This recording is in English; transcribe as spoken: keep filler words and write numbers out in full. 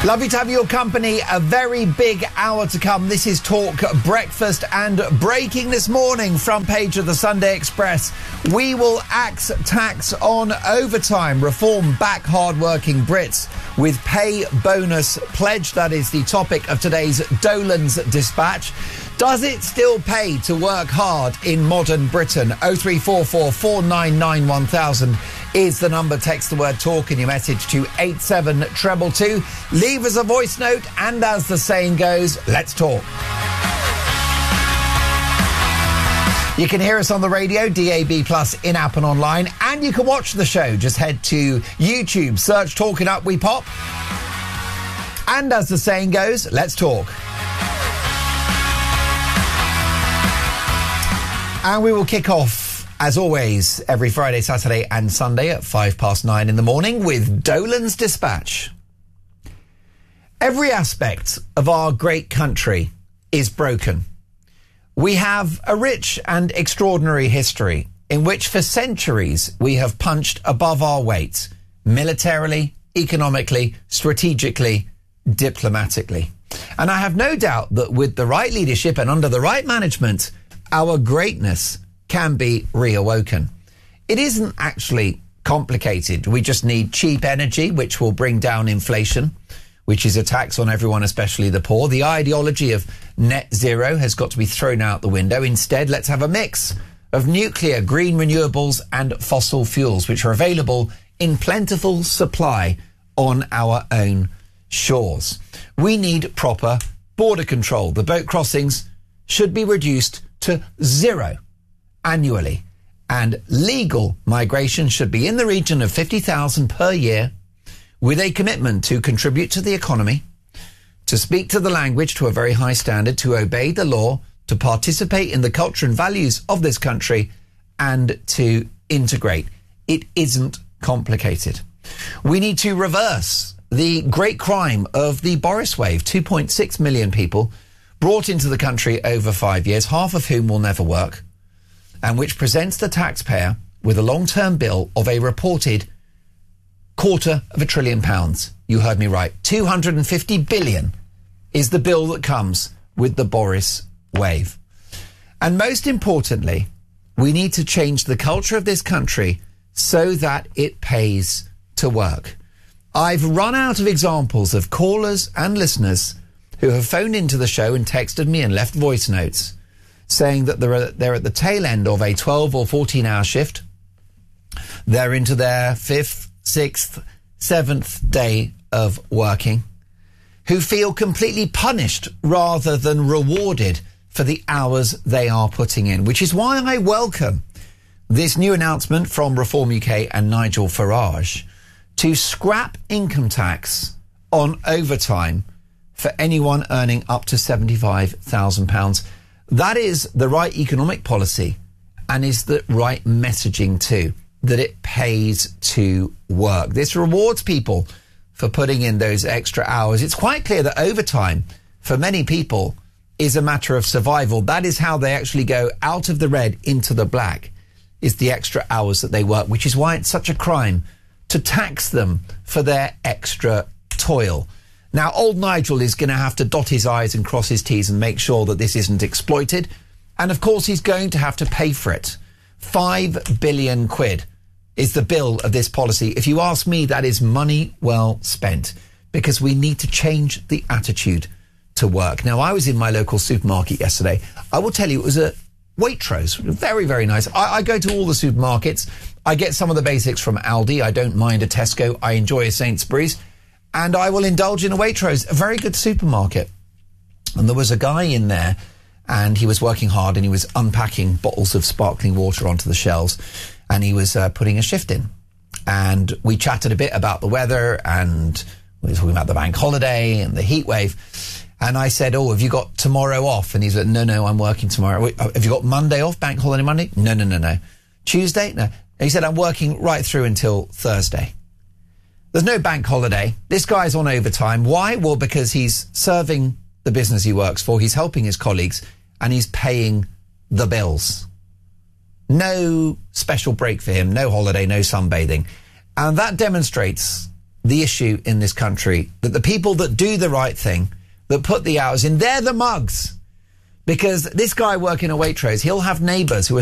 Lovely to have your company. A very big hour to come. This is Talk Breakfast, and breaking this morning, front page of the Sunday Express. We will axe tax on overtime. Reform back hard-working Brits with pay bonus pledge. That is the topic of today's Dolan's Dispatch. Does it still pay to work hard in modern Britain? oh three four four, four nine nine, one thousand is the number. Text the word talk in your message to eight seven two two. Leave us a voice note, and as the saying goes, let's talk. You can hear us on the radio, D A B plus, in-app and online, and you can watch the show. Just head to YouTube, search Talking Up We Pop. And as the saying goes, let's talk. And we will kick off, as always, every Friday, Saturday and Sunday at five past nine in the morning with Dolan's Dispatch. Every aspect of our great country is broken. We have a rich and extraordinary history in which for centuries we have punched above our weight, militarily, economically, strategically, diplomatically. And I have no doubt that with the right leadership and under the right management, our greatness can be reawoken. It isn't actually complicated. We just need cheap energy, which will bring down inflation, which is a tax on everyone, especially the poor. The ideology of net zero has got to be thrown out the window. Instead, let's have a mix of nuclear, green renewables and fossil fuels, which are available in plentiful supply on our own shores. We need proper border control. The boat crossings should be reduced to zero annually, and legal migration should be in the region of fifty thousand per year, with a commitment to contribute to the economy, to speak to the language to a very high standard, to obey the law, to participate in the culture and values of this country, and to integrate. It isn't complicated. We need to reverse the great crime of the Boris wave. two point six million people brought into the country over five years, half of whom will never work, and which presents the taxpayer with a long-term bill of a reported quarter of a trillion pounds. You heard me right. two hundred fifty billion is the bill that comes with the Boris wave. And most importantly, we need to change the culture of this country so that it pays to work. I've run out of examples of callers and listeners who have phoned into the show and texted me and left voice notes saying that they're, they're at the tail end of a twelve or fourteen hour shift. They're into their fifth, sixth, seventh day of working, who feel completely punished rather than rewarded for the hours they are putting in, which is why I welcome this new announcement from Reform U K and Nigel Farage to scrap income tax on overtime for anyone earning up to seventy-five thousand pounds. That is the right economic policy and is the right messaging too, that it pays to work. This rewards people for putting in those extra hours. It's quite clear that overtime, for many people, is a matter of survival. That is how they actually go out of the red into the black, is the extra hours that they work, which is why it's such a crime to tax them for their extra toil. Now, old Nigel is going to have to dot his I's and cross his T's and make sure that this isn't exploited. And, of course, he's going to have to pay for it. Five billion quid is the bill of this policy. If you ask me, that is money well spent, because we need to change the attitude to work. Now, I was in my local supermarket yesterday. I will tell you, it was a Waitrose. Very, very nice. I, I go to all the supermarkets. I get some of the basics from Aldi. I don't mind a Tesco. I enjoy a Sainsbury's. And I will indulge in a Waitrose, a very good supermarket. And there was a guy in there, and he was working hard, and he was unpacking bottles of sparkling water onto the shelves, and he was uh, putting a shift in. And we chatted a bit about the weather, and we were talking about the bank holiday and the heat wave. And I said, oh, have you got tomorrow off? And he's like, no, no, I'm working tomorrow. Wait, have you got Monday off, bank holiday Monday? No, no, no, no. Tuesday? No. And he said, I'm working right through until Thursday. There's no bank holiday. This guy's on overtime. Why? Well, because he's serving the business he works for, he's helping his colleagues, and he's paying the bills. No special break for him, no holiday, no sunbathing. And that demonstrates the issue in this country, that the people that do the right thing, that put the hours in, they're the mugs. Because this guy working a Waitrose, he'll have neighbours who are